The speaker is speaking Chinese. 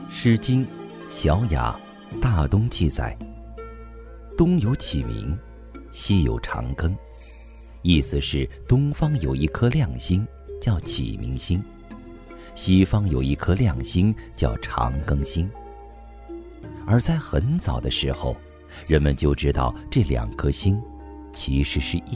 诗经·小雅·大东记载，东有启明，西有长庚，意思是东方有一颗亮星叫启明星，西方有一颗亮星叫长庚星。而在很早的时候，人们就知道这两颗星其实是